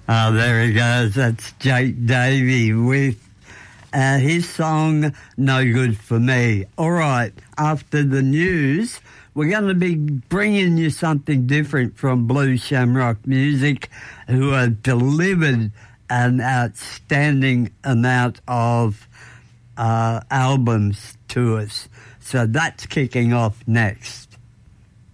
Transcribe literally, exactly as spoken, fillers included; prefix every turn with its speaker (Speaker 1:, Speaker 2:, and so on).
Speaker 1: Oh, there he goes. That's Jake Davey with uh, his song, No Good For Me. All right, after the news, we're going to be bringing you something different from Blue Shamrock Music, who have delivered an outstanding amount of uh, albums to us. So that's kicking off next.